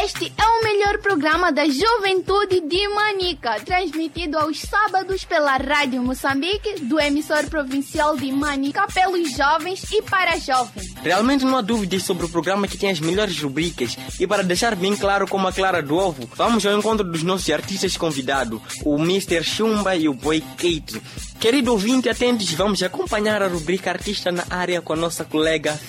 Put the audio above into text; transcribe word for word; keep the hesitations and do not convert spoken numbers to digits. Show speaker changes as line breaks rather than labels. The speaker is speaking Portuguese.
Este é o melhor programa da juventude de Manica, transmitido aos sábados pela Rádio Moçambique, do emissor provincial de Manica, pelos jovens e para jovens.
Realmente não há dúvidas sobre o programa que tem as melhores rubricas. E para deixar bem claro como a Clara do Ovo, vamos ao encontro dos nossos artistas convidados, o mister Chumba e o Boy Kate. Querido ouvinte, atentos, vamos acompanhar a rubrica Artista na Área com a nossa colega